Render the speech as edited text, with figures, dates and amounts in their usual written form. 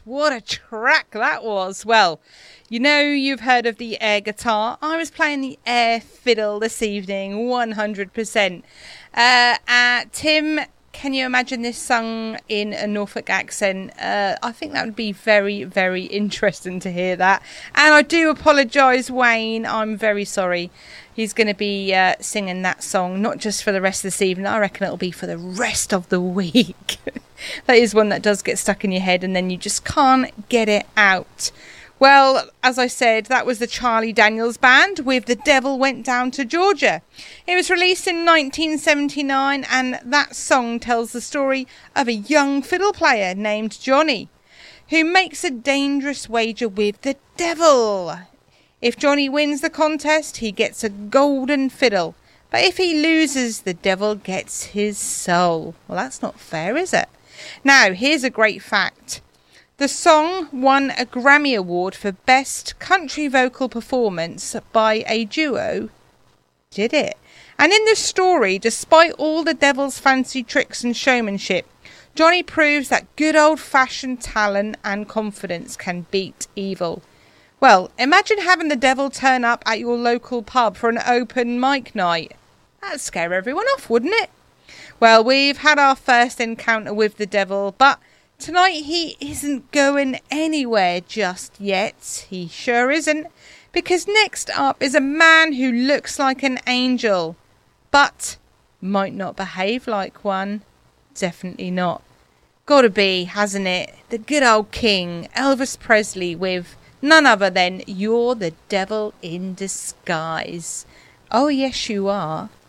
what a track that was. Well, you know you've heard of the air guitar. I was playing the air fiddle this evening, 100%. Tim, can you imagine this sung in a Norfolk accent? I think that would be very, very interesting to hear that. And I do apologise, Wayne. I'm very sorry. He's going to be singing that song, not just for the rest of this evening. I reckon it'll be for the rest of the week. That is one that does get stuck in your head and then you just can't get it out. Well, as I said, that was the Charlie Daniels Band with The Devil Went Down to Georgia. It was released in 1979 and that song tells the story of a young fiddle player named Johnny who makes a dangerous wager with the devil. If Johnny wins the contest, he gets a golden fiddle. But if he loses, the devil gets his soul. Well, that's not fair, is it? Now, here's a great fact. The song won a Grammy Award for Best Country Vocal Performance by a duo. Did it? And in the story, despite all the devil's fancy tricks and showmanship, Johnny proves that good old-fashioned talent and confidence can beat evil. Well, imagine having the devil turn up at your local pub for an open mic night. That'd scare everyone off, wouldn't it? Well, we've had our first encounter with the devil, but tonight he isn't going anywhere just yet. He sure isn't. Because next up is a man who looks like an angel, but might not behave like one. Definitely not. Gotta be, hasn't it? The good old king, Elvis Presley, with none other than You're the Devil in Disguise. Oh, yes, you are.